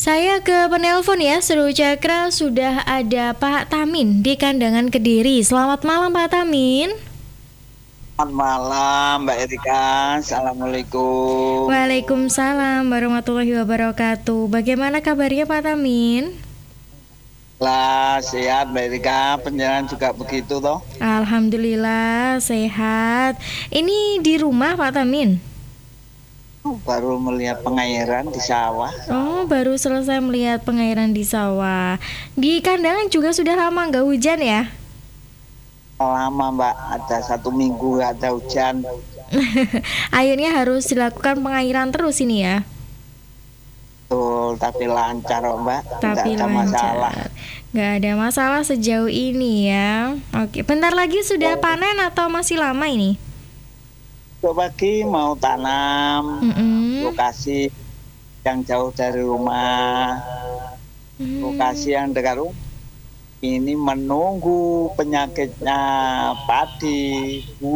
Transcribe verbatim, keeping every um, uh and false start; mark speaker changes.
Speaker 1: Saya ke penelpon ya, Seru Cakra sudah ada Pak Tamin di Kandangan Kediri. Selamat malam Pak Tamin.
Speaker 2: Selamat malam Mbak Erika. Assalamualaikum.
Speaker 1: Waalaikumsalam warahmatullahi wabarakatuh. Bagaimana kabarnya Pak Tamin?
Speaker 2: Lah sehat Mbak Erika, penjalanan juga begitu toh?
Speaker 1: Alhamdulillah sehat. Ini di rumah Pak Tamin?
Speaker 2: Baru melihat pengairan di sawah.
Speaker 1: Oh, baru selesai melihat pengairan di sawah. Di Kandangan juga sudah lama nggak hujan ya?
Speaker 2: Lama Mbak, ada satu minggu nggak ada hujan.
Speaker 1: Akhirnya harus dilakukan pengairan terus ini ya?
Speaker 2: Betul, tapi lancar kok Mbak.
Speaker 1: Tapi
Speaker 2: Nggak ada masalah.
Speaker 1: lancar. Nggak ada masalah sejauh ini ya. Oke, bentar lagi sudah panen atau masih lama ini?
Speaker 2: Besok pagi mau tanam
Speaker 1: Mm-mm.
Speaker 2: lokasi yang jauh dari rumah,
Speaker 1: Hmm.
Speaker 2: lokasi yang dekat rumah. Ini menunggu penyakitnya padi.